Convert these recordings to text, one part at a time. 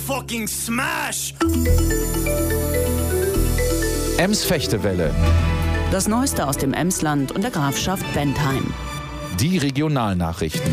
fucking smash! Ems Fechtewelle. Das Neueste aus dem Emsland und der Grafschaft Bentheim. Die Regionalnachrichten.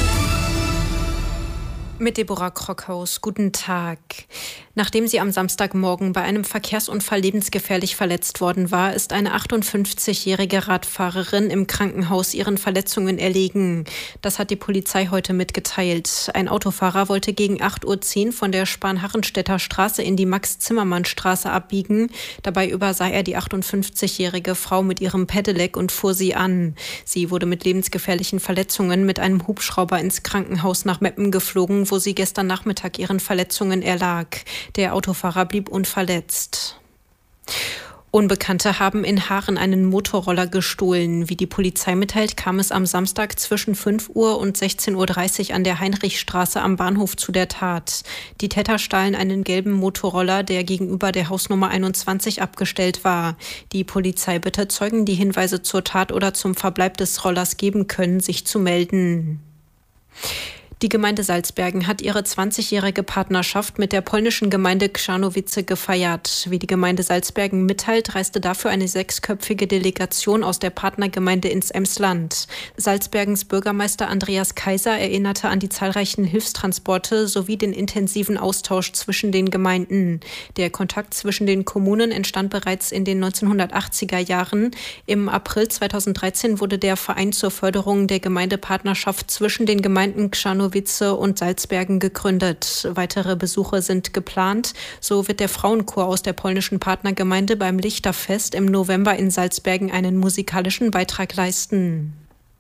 Mit Deborah Krockhaus. Guten Tag. Nachdem sie am Samstagmorgen bei einem Verkehrsunfall lebensgefährlich verletzt worden war, ist eine 58-jährige Radfahrerin im Krankenhaus ihren Verletzungen erlegen. Das hat die Polizei heute mitgeteilt. Ein Autofahrer wollte gegen 8:10 Uhr von der Spanharrenstädter Straße in die Max-Zimmermann-Straße abbiegen. Dabei übersah er die 58-jährige Frau mit ihrem Pedelec und fuhr sie an. Sie wurde mit lebensgefährlichen Verletzungen mit einem Hubschrauber ins Krankenhaus nach Meppen geflogen, wo sie gestern Nachmittag ihren Verletzungen erlag. Der Autofahrer blieb unverletzt. Unbekannte haben in Haaren einen Motorroller gestohlen. Wie die Polizei mitteilt, kam es am Samstag zwischen 5 Uhr und 16:30 Uhr an der Heinrichstraße am Bahnhof zu der Tat. Die Täter stahlen einen gelben Motorroller, der gegenüber der Hausnummer 21 abgestellt war. Die Polizei bittet Zeugen, die Hinweise zur Tat oder zum Verbleib des Rollers geben können, sich zu melden. Die Gemeinde Salzbergen hat ihre 20-jährige Partnerschaft mit der polnischen Gemeinde Krzanowice gefeiert. Wie die Gemeinde Salzbergen mitteilt, reiste dafür eine 6-köpfige Delegation aus der Partnergemeinde ins Emsland. Salzbergens Bürgermeister Andreas Kaiser erinnerte an die zahlreichen Hilfstransporte sowie den intensiven Austausch zwischen den Gemeinden. Der Kontakt zwischen den Kommunen entstand bereits in den 1980er Jahren. Im April 2013 wurde der Verein zur Förderung der Gemeindepartnerschaft zwischen den Gemeinden Krzanowice und Salzbergen gegründet. Weitere Besuche sind geplant. So wird der Frauenchor aus der polnischen Partnergemeinde beim Lichterfest im November in Salzbergen einen musikalischen Beitrag leisten.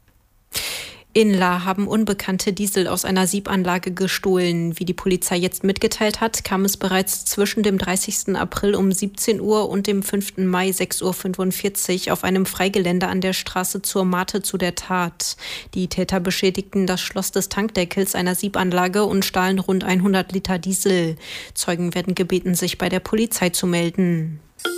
In Lahr haben Unbekannte Diesel aus einer Siebanlage gestohlen. Wie die Polizei jetzt mitgeteilt hat, kam es bereits zwischen dem 30. April um 17 Uhr und dem 5. Mai 6:45 Uhr auf einem Freigelände an der Straße zur Mate zu der Tat. Die Täter beschädigten das Schloss des Tankdeckels einer Siebanlage und stahlen rund 100 Liter Diesel. Zeugen werden gebeten, sich bei der Polizei zu melden.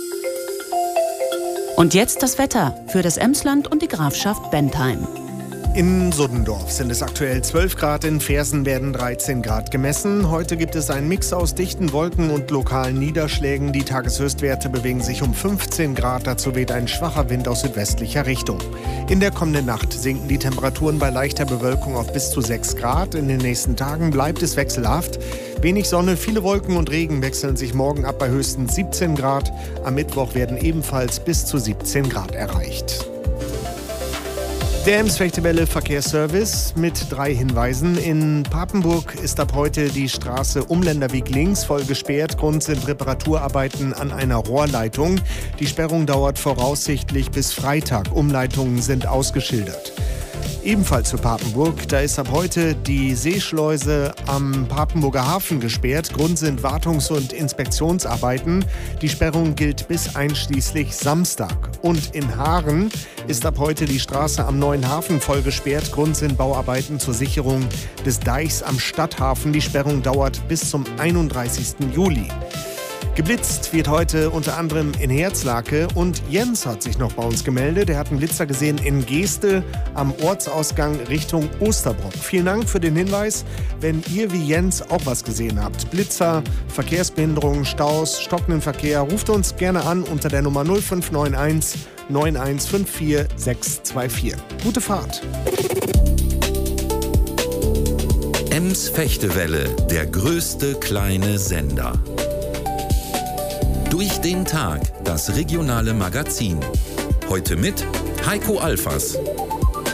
Und jetzt das Wetter für das Emsland und die Grafschaft Bentheim. In Suddendorf sind es aktuell 12 Grad, in Viersen werden 13 Grad gemessen. Heute gibt es einen Mix aus dichten Wolken und lokalen Niederschlägen. Die Tageshöchstwerte bewegen sich um 15 Grad, dazu weht ein schwacher Wind aus südwestlicher Richtung. In der kommenden Nacht sinken die Temperaturen bei leichter Bewölkung auf bis zu 6 Grad. In den nächsten Tagen bleibt es wechselhaft. Wenig Sonne, viele Wolken und Regen wechseln sich morgen ab bei höchstens 17 Grad. Am Mittwoch werden ebenfalls bis zu 17 Grad erreicht. Der Ems Fechtewelle Verkehrsservice mit 3 Hinweisen. In Papenburg ist ab heute die Straße Umländerweg links voll gesperrt. Grund sind Reparaturarbeiten an einer Rohrleitung. Die Sperrung dauert voraussichtlich bis Freitag. Umleitungen sind ausgeschildert. Ebenfalls für Papenburg, da ist ab heute die Seeschleuse am Papenburger Hafen gesperrt. Grund sind Wartungs- und Inspektionsarbeiten. Die Sperrung gilt bis einschließlich Samstag. Und in Haaren ist ab heute die Straße am Neuen Hafen voll gesperrt. Grund sind Bauarbeiten zur Sicherung des Deichs am Stadthafen. Die Sperrung dauert bis zum 31. Juli. Geblitzt wird heute unter anderem in Herzlake und Jens hat sich noch bei uns gemeldet. Er hat einen Blitzer gesehen in Geeste am Ortsausgang Richtung Osterbrock. Vielen Dank für den Hinweis. Wenn ihr wie Jens auch was gesehen habt, Blitzer, Verkehrsbehinderungen, Staus, stockenden Verkehr, ruft uns gerne an unter der Nummer 0591 9154 624. Gute Fahrt. Ems Fechtewelle, der größte kleine Sender. Durch den Tag, das regionale Magazin. Heute mit Heiko Alfers.